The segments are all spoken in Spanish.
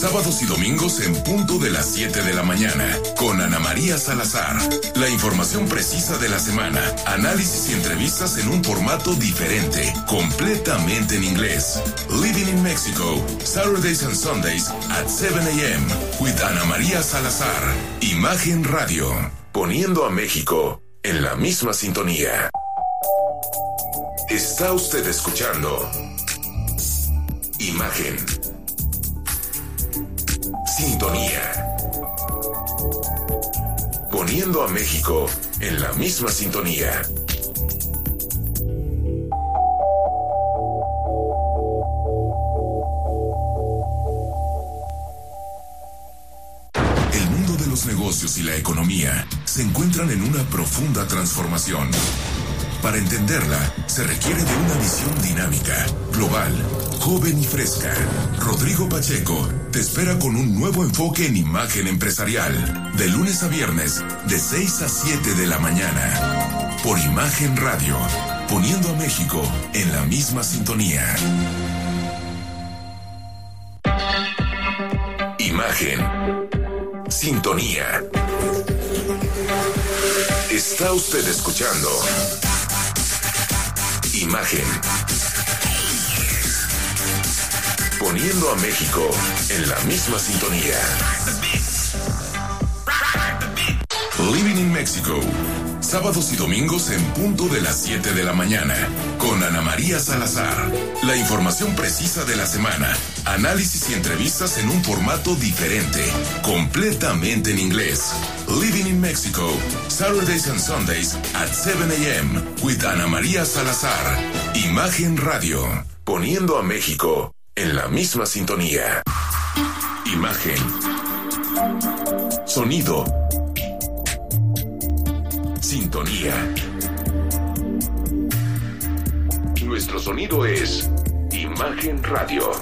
sábados y domingos en punto de las 7 de la mañana, con Ana María Salazar. La información precisa de la semana, análisis y entrevistas en un formato diferente, completamente en inglés. Living in Mexico, Saturdays and Sundays at 7 a.m. with Ana María Salazar. Imagen Radio, poniendo a México en la misma sintonía. Está usted escuchando Imagen. Sintonía. Poniendo a México en la misma sintonía. El mundo de los negocios y la economía se encuentran en una profunda transformación. Para entenderla, se requiere de una visión dinámica, global, joven y fresca. Rodrigo Pacheco te espera con un nuevo enfoque en imagen empresarial, de lunes a viernes, de 6 a 7 de la mañana. Por Imagen Radio, poniendo a México en la misma sintonía. Imagen. Sintonía. Está usted escuchando Imagen. Poniendo a México en la misma sintonía. Living in Mexico. Sábados y domingos en punto de las 7 de la mañana, con Ana María Salazar. La información precisa de la semana, análisis y entrevistas en un formato diferente, completamente en inglés. Living in Mexico, Saturdays and Sundays at 7 a.m. with Ana María Salazar. Imagen Radio, poniendo a México en la misma sintonía. Imagen. Sonido. Sintonía. Nuestro sonido es Imagen Radio.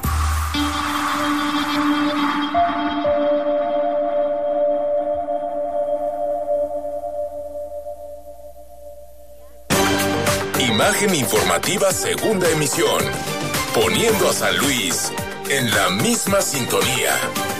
Imagen informativa, segunda emisión. Poniendo a San Luis en la misma sintonía.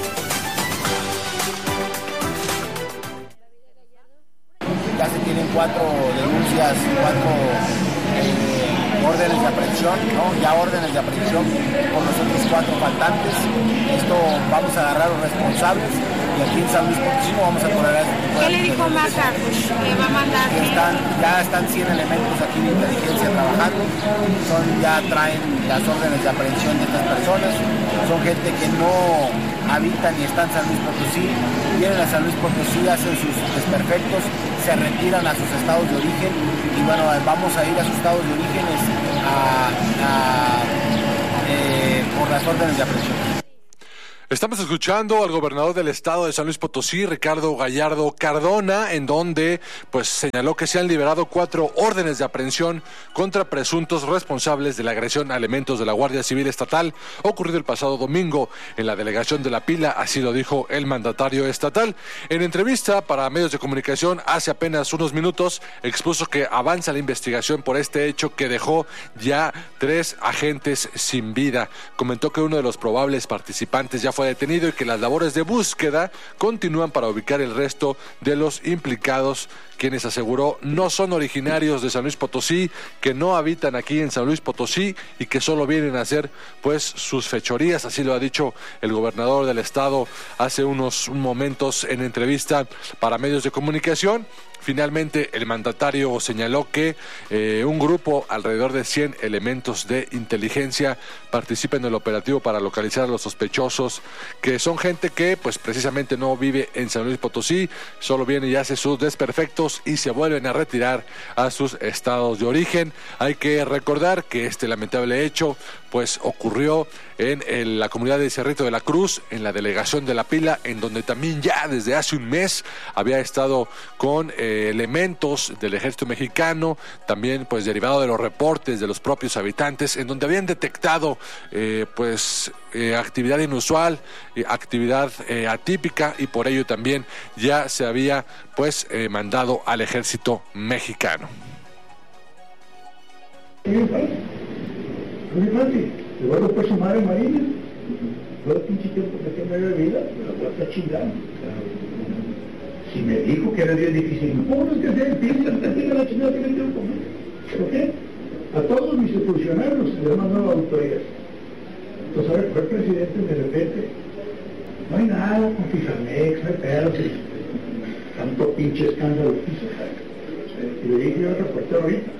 Ya se tienen 4 denuncias, 4 órdenes de aprehensión, ¿no? Ya órdenes de aprehensión por los otros 4 faltantes. Esto vamos a agarrar a los responsables y aquí en San Luis Potosí no vamos a tolerar esto. ¿Qué le dijo Maca? Pues le va a mandar. Ya están 100 elementos aquí de inteligencia trabajando. Ya traen las órdenes de aprehensión de estas personas. Son gente que no habitan ni están en San Luis Potosí. Vienen a San Por Potosí, hacen sus desperfectos, se retiran a sus estados de origen y bueno, vamos a ir a sus estados de orígenes por las órdenes de aprehensión. Estamos escuchando al gobernador del estado de San Luis Potosí, Ricardo Gallardo Cardona, en donde pues señaló que se han liberado 4 órdenes de aprehensión contra presuntos responsables de la agresión a elementos de la Guardia Civil Estatal ocurrido el pasado domingo en la delegación de La Pila, así lo dijo el mandatario estatal. En entrevista para medios de comunicación hace apenas unos minutos expuso que avanza la investigación por este hecho que dejó ya 3 agentes sin vida. Comentó que uno de los probables participantes ya fue detenido y que las labores de búsqueda continúan para ubicar el resto de los implicados, quienes aseguró no son originarios de San Luis Potosí, que no habitan aquí en San Luis Potosí y que solo vienen a hacer pues sus fechorías. Así lo ha dicho el gobernador del estado hace unos momentos en entrevista para medios de comunicación. Finalmente, el mandatario señaló que un grupo, alrededor de 100 elementos de inteligencia, participa en el operativo para localizar a los sospechosos, que son gente que pues precisamente no vive en San Luis Potosí, solo viene y hace sus desperfectos y se vuelven a retirar a sus estados de origen. Hay que recordar que este lamentable hecho pues ocurrió en la comunidad de Cerrito de la Cruz, en la delegación de La Pila, en donde también ya desde hace un mes había estado con elementos del ejército mexicano, también pues derivado de los reportes de los propios habitantes, en donde habían detectado actividad inusual, actividad atípica, y por ello también ya se había mandado al ejército mexicano. Muy fácil, te voy a romper su madre marina. todo el pinche tiempo que tenga de vida, me voy a estar chingando. Si me dijo que era bien difícil, ¿cómo no es que sea difícil? Tenga la chingada que me dio conmigo. ¿Por qué? A todos mis funcionarios les mandaba autoridad. Entonces, a ver, fue el presidente de repente, no hay nada con Fijamex, no hay pedos, tanto pinche escándalo que hizo. Y le dije yo al reportero ahorita,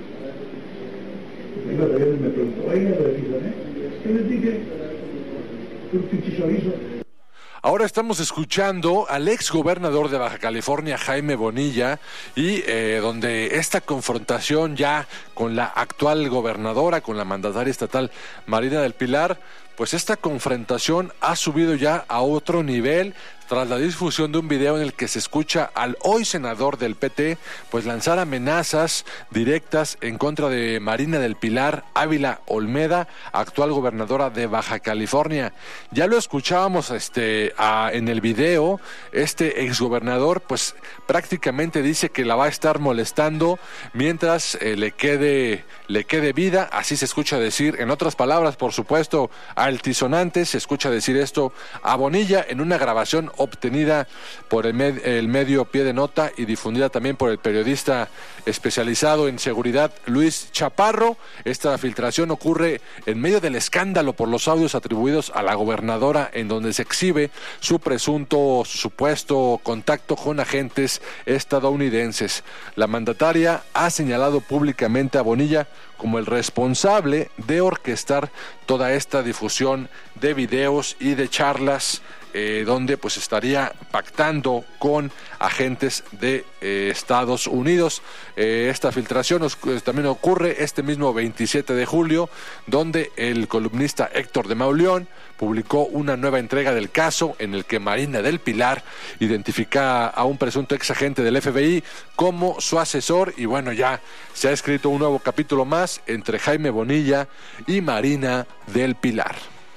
me preguntó, oiga, de Fijamex, ¿qué les dije? Un pinche chorizo. Ahora estamos escuchando al ex gobernador de Baja California, Jaime Bonilla, y donde esta confrontación ya con la actual gobernadora, con la mandataria estatal Marina del Pilar, pues esta confrontación ha subido ya a otro nivel tras la difusión de un video en el que se escucha al hoy senador del PT pues lanzar amenazas directas en contra de Marina del Pilar Ávila Olmeda, actual gobernadora de Baja California. Ya lo escuchábamos en el video, este exgobernador pues prácticamente dice que la va a estar molestando mientras le quede vida, así se escucha decir, en otras palabras, por supuesto, altisonantes, se escucha decir esto a Bonilla en una grabación obtenida por el medio Pie de Nota y difundida también por el periodista especializado en seguridad Luis Chaparro. Esta filtración ocurre en medio del escándalo por los audios atribuidos a la gobernadora, en donde se exhibe su supuesto contacto con agentes estadounidenses. La mandataria ha señalado públicamente a Bonilla como el responsable de orquestar toda esta difusión de videos y de charlas donde pues estaría pactando con agentes de Estados Unidos. Esta filtración también ocurre este mismo 27 de julio, donde el columnista Héctor de Mauleón publicó una nueva entrega del caso en el que Marina del Pilar identifica a un presunto ex agente del FBI como su asesor, y bueno, ya se ha escrito un nuevo capítulo más entre Jaime Bonilla y Marina del Pilar.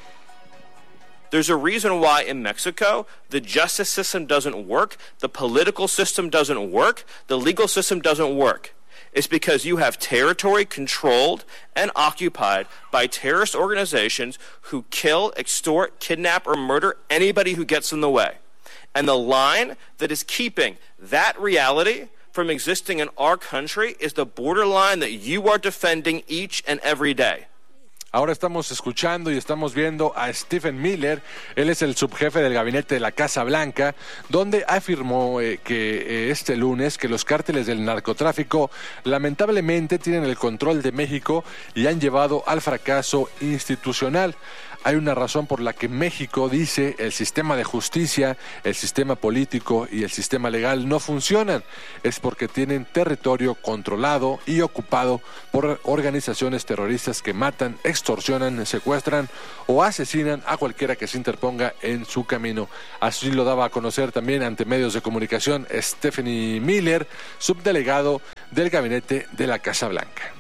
There's a reason why in Mexico the justice system doesn't work, the political system doesn't work, the legal system doesn't work. It's because you have territory controlled and occupied by terrorist organizations who kill, extort, kidnap, or murder anybody who gets in the way. And the line that is keeping that reality from existing in our country is the borderline that you are defending each and every day. Ahora estamos escuchando y estamos viendo a Stephen Miller. Él es el subjefe del gabinete de la Casa Blanca, donde afirmó que este lunes que los cárteles del narcotráfico lamentablemente tienen el control de México y han llevado al fracaso institucional. Hay una razón por la que México, dice, el sistema de justicia, el sistema político y el sistema legal no funcionan. Es porque tienen territorio controlado y ocupado por organizaciones terroristas que matan, extorsionan, secuestran o asesinan a cualquiera que se interponga en su camino. Así lo daba a conocer también ante medios de comunicación Stephanie Miller, subdelegado del gabinete de la Casa Blanca.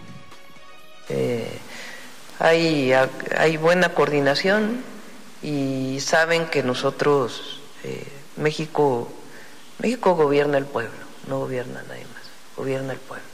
Hay buena coordinación y saben que nosotros, México gobierna el pueblo, no gobierna nadie más, gobierna el pueblo.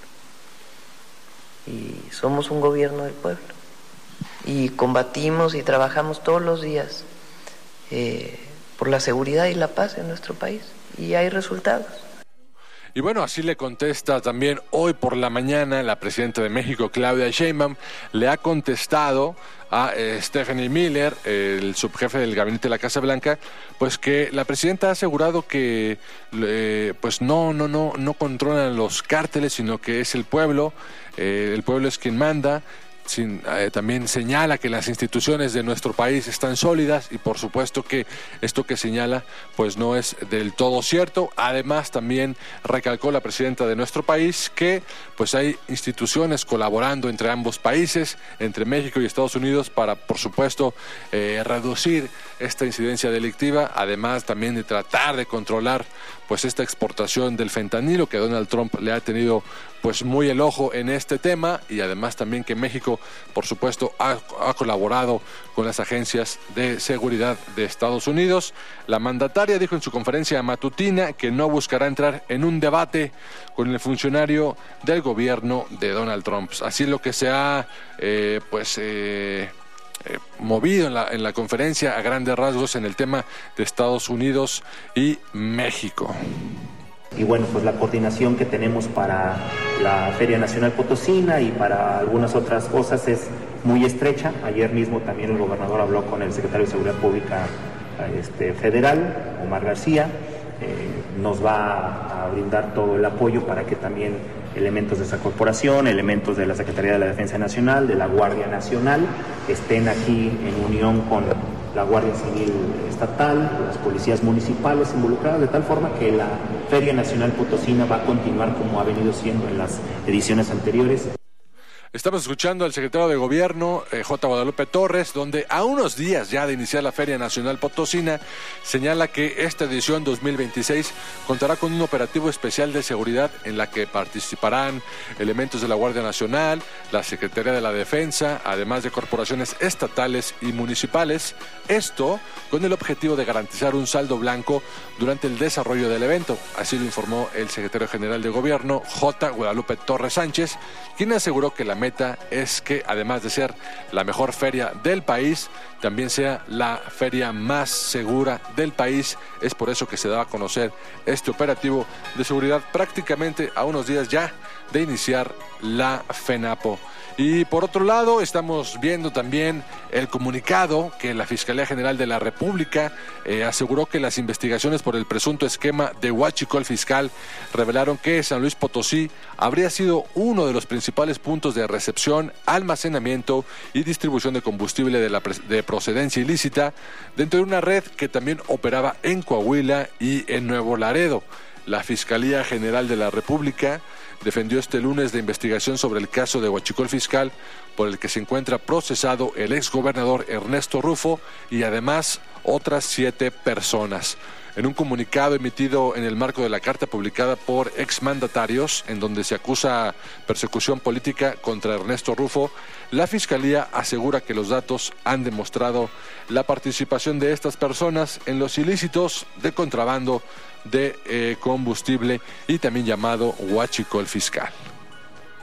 Y somos un gobierno del pueblo. Y combatimos y trabajamos todos los días por la seguridad y la paz en nuestro país. Y hay resultados. Y bueno, así le contesta también hoy por la mañana la presidenta de México, Claudia Sheinbaum, le ha contestado a Stephanie Miller, el subjefe del gabinete de la Casa Blanca, pues que la presidenta ha asegurado que pues no controlan los cárteles, sino que es el pueblo es quien manda. También señala que las instituciones de nuestro país están sólidas y por supuesto que esto que señala pues no es del todo cierto. Además también recalcó la presidenta de nuestro país que pues hay instituciones colaborando entre ambos países, entre México y Estados Unidos, para por supuesto reducir esta incidencia delictiva, además también de tratar de controlar pues esta exportación del fentanilo, que Donald Trump le ha tenido pues muy el ojo en este tema, y además también que México por supuesto ha colaborado con las agencias de seguridad de Estados Unidos. La mandataria dijo en su conferencia matutina que no buscará entrar en un debate con el funcionario del gobierno de Donald Trump. Así es lo que se ha movido en la conferencia a grandes rasgos en el tema de Estados Unidos y México. Y bueno, pues la coordinación que tenemos para la Feria Nacional Potosina y para algunas otras cosas es muy estrecha. Ayer mismo también el gobernador habló con el secretario de Seguridad Pública federal, Omar García. Nos va a brindar todo el apoyo para que también elementos de esa corporación, elementos de la Secretaría de la Defensa Nacional, de la Guardia Nacional, estén aquí en unión con la Guardia Civil Estatal, las policías municipales involucradas, de tal forma que la Feria Nacional Potosina va a continuar como ha venido siendo en las ediciones anteriores. Estamos escuchando al secretario de Gobierno, J. Guadalupe Torres, donde a unos días ya de iniciar la Feria Nacional Potosina, señala que esta edición 2026 contará con un operativo especial de seguridad en la que participarán elementos de la Guardia Nacional, la Secretaría de la Defensa, además de corporaciones estatales y municipales. Esto con el objetivo de garantizar un saldo blanco durante el desarrollo del evento. Así lo informó el secretario general de Gobierno, J. Guadalupe Torres Sánchez, quien aseguró que la meta es que, además de ser la mejor feria del país, también sea la feria más segura del país. Es por eso que se da a conocer este operativo de seguridad prácticamente a unos días ya de iniciar la FENAPO. Y por otro lado, estamos viendo también el comunicado que la Fiscalía General de la República aseguró que las investigaciones por el presunto esquema de huachicol fiscal revelaron que San Luis Potosí habría sido uno de los principales puntos de recepción, almacenamiento y distribución de combustible de procedencia ilícita dentro de una red que también operaba en Coahuila y en Nuevo Laredo. La Fiscalía General de la República defendió este lunes la investigación sobre el caso de huachicol fiscal por el que se encuentra procesado el exgobernador Ernesto Rufo y además otras 7 personas. En un comunicado emitido en el marco de la carta publicada por exmandatarios, en donde se acusa persecución política contra Ernesto Rufo, la Fiscalía asegura que los datos han demostrado la participación de estas personas en los ilícitos de contrabando de combustible y también llamado huachicol fiscal.